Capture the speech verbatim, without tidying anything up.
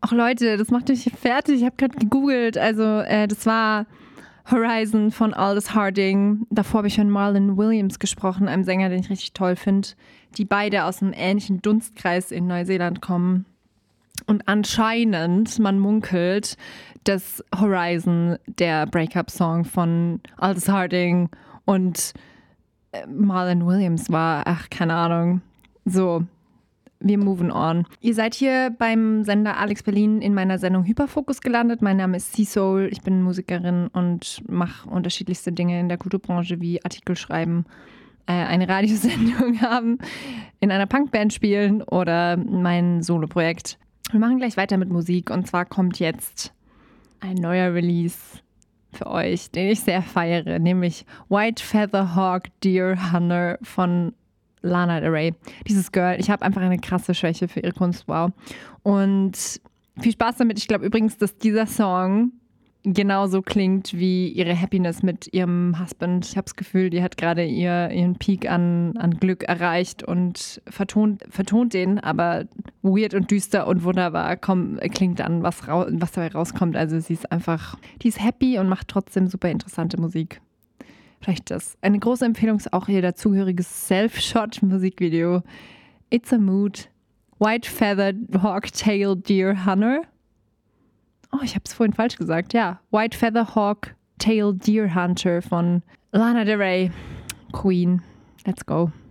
Ach Leute, das macht mich fertig. Ich habe gerade gegoogelt. Also äh, das war Horizon von Aldous Harding. Davor habe ich von Marlon Williams gesprochen, einem Sänger, den ich richtig toll finde. Die beide aus einem ähnlichen Dunstkreis in Neuseeland kommen. Und anscheinend, man munkelt, dass Horizon der Breakup-Song von Aldous Harding und Marlon Williams war. Ach, keine Ahnung. So, wir moven on. Ihr seid hier beim Sender Alex Berlin in meiner Sendung Hyperfokus gelandet. Mein Name ist C-Soul, ich bin Musikerin und mache unterschiedlichste Dinge in der Kulturbranche wie Artikel schreiben, äh, eine Radiosendung haben, in einer Punkband spielen oder mein Soloprojekt. Wir machen gleich weiter mit Musik und zwar kommt jetzt ein neuer Release für euch, den ich sehr feiere, nämlich White Feather Hawk Deer Hunter von Lana Del Rey. Dieses Girl, ich habe einfach eine krasse Schwäche für ihre Kunst, wow. Und viel Spaß damit. Ich glaube übrigens, dass dieser Song genauso klingt wie ihre Happiness mit ihrem Husband. Ich habe das Gefühl, die hat gerade ihr, ihren Peak an, an Glück erreicht und vertont, vertont den, aber weird und düster und wunderbar komm, klingt dann, was, rau, was dabei rauskommt. Also sie ist einfach, die ist happy und macht trotzdem super interessante Musik. Vielleicht das. Eine große Empfehlung ist auch ihr dazugehöriges Self-Shot-Musikvideo. It's a Mood. White Feathered Hawk-Tail Deer Hunter. Oh, ich habe es vorhin falsch gesagt. Ja, White Feather Hawk Tail Deer Hunter von Lana Del Rey. Queen. Let's go.